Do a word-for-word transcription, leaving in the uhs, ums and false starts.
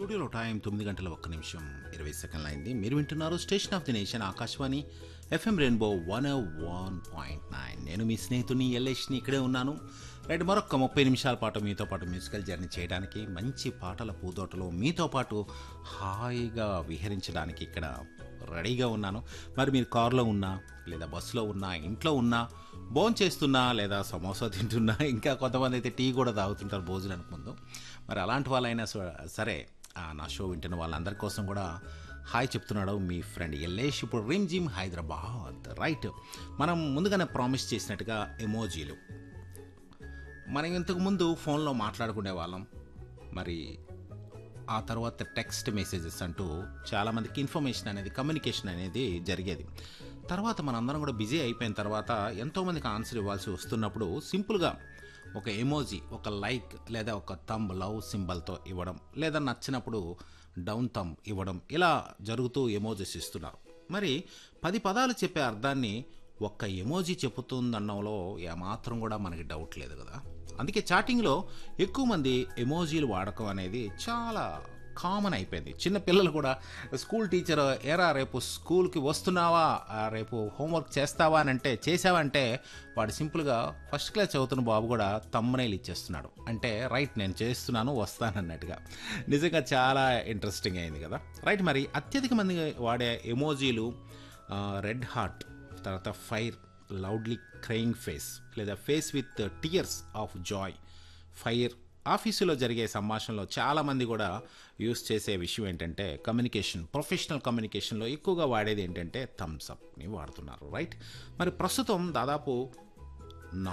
స్టూడియోలో టైం తొమ్మిది గంటల ఒక్క నిమిషం ఇరవై సెకండ్లు అయింది. మీరు వింటున్నారు station of the nation Akashvani FM rainbow one one point nine. నేను మీ స్నేహితుని ఎల్లేష్ని ఇక్కడే ఉన్నాను. రైట్, మరొక ముప్పై నిమిషాల పాటు మీతో పాటు మ్యూజికల్ జర్నీ చేయడానికి, మంచి పాటల పూదోటలో మీతో పాటు హాయిగా విహరించడానికి ఇక్కడ రెడీగా ఉన్నాను. మరి మీరు కారులో ఉన్నా, లేదా బస్సులో ఉన్నా, ఇంట్లో ఉన్నా, భోజనం చేస్తున్నా, లేదా సమోసా తింటున్నా, ఇంకా కొంతమంది అయితే టీ కూడా తాగుతుంటారు భోజనానికి ముందు. మరి అలాంటి వాళ్ళైనా సరే నా షో వింటున్న వాళ్ళందరి కోసం కూడా హాయ్ చెప్తున్నాడు మీ ఫ్రెండ్ ఎల్లేష్. ఇప్పుడు రిమ్ జిమ్ హైదరాబాద్. రైట్, మనం ముందుగానే ప్రామిస్ చేసినట్టుగా ఎమోజీలు మనం ఇంతకుముందు ఫోన్లో మాట్లాడుకునే వాళ్ళం. మరి ఆ తర్వాత టెక్స్ట్ మెసేజెస్ అంటూ చాలామందికి ఇన్ఫర్మేషన్ అనేది, కమ్యూనికేషన్ అనేది జరిగేది. తర్వాత మనందరం కూడా బిజీ అయిపోయిన తర్వాత ఎంతోమందికి ఆన్సర్ ఇవ్వాల్సి వస్తున్నప్పుడు సింపుల్గా ఒక ఎమోజీ, ఒక లైక్ లేదా ఒక థంబ్ లవ్ సింబల్తో ఇవ్వడం, లేదా నచ్చినప్పుడు డౌన్ థంబ్ ఇవ్వడం, ఇలా జరుగుతూ ఎమోజీస్ ఇస్తున్నారు. మరి పది పదాలు చెప్పే అర్థాన్ని ఒక్క ఎమోజీ చెబుతుందన్నలో ఏమాత్రం కూడా మనకి డౌట్ లేదు కదా. అందుకే చాటింగ్లో ఎక్కువ మంది ఎమోజీలు వాడకం అనేది చాలా కామన్ అయిపోయింది. చిన్న పిల్లలు కూడా స్కూల్ టీచర్ ఏరా రేపు స్కూల్కి వస్తున్నావా, రేపు హోంవర్క్ చేస్తావా అని అంటే, చేసావంటే వాడు సింపుల్గా ఫస్ట్ క్లాస్ చదువుతున్న బాబు కూడా తమ్మునైలు ఇచ్చేస్తున్నాడు. అంటే రైట్, నేను చేస్తున్నాను, వస్తానన్నట్టుగా. నిజంగా చాలా ఇంట్రెస్టింగ్ అయింది కదా. రైట్, మరి అత్యధిక మంది వాడే ఎమోజీలు రెడ్ హార్ట్, తర్వాత ఫైర్, లౌడ్లీ క్రయింగ్ ఫేస్, లేదా face with tears of Joy, fire. ఆఫీసులో జరిగే సంభాషణలో చాలామంది కూడా యూస్ చేసే విషయం ఏంటంటే, కమ్యూనికేషన్, ప్రొఫెషనల్ కమ్యూనికేషన్లో ఎక్కువగా వాడేది ఏంటంటే థమ్స్ అప్ని వాడుతున్నారు. రైట్, మరి ప్రస్తుతం దాదాపు